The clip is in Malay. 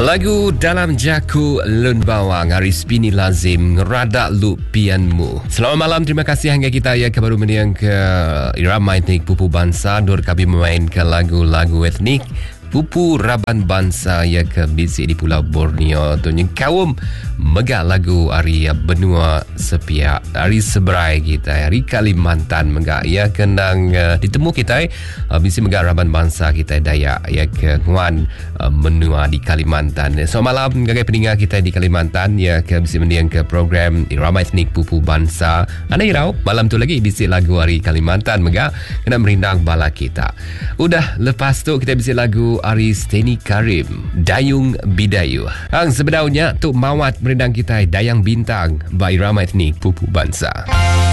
Lagu dalam jaku lun bawang Haris Bini Lazim Ngeradak Lupianmu. Selamat malam, terima kasih hingga kita ya baru meniang ke irama etnik Pupu Bangsa. Dur kami memainkan lagu-lagu etnik Pupu Raban Bangsa ya ke bisik di Pulau Borneo tu yang kaum megak lagu hari benua sepiak hari seberai kita hari Kalimantan megak ya kenang ditemu kita bisik megak Raban Bangsa kita Dayak ya ke nguan menua di Kalimantan. So malam gagai pendengar kita di Kalimantan ya ke bisik mendiang ke program irama etnik Pupu Bangsa. Anda irau malam tu lagi bisik lagu hari Kalimantan megak kena merindang bala kita. Udah lepas tu kita bisik lagu Aris Teni Karim Dayung Bidayu. Hang sebenarnya tu mawat merindang kita Dayang Bintang by irama etnik Pupu Bangsa.